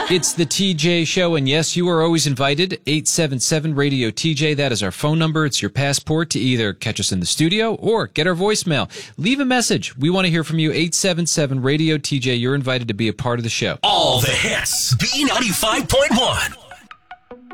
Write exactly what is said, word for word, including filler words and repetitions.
It's the T J Show, and yes, you are always invited. eight seven seven radio T J, that is our phone number. It's your passport to either catch us in the studio or get our voicemail. Leave a message. We want to hear from you. eight seven seven radio T J. You're invited to be a part of the show. All the hits. B ninety-five point one.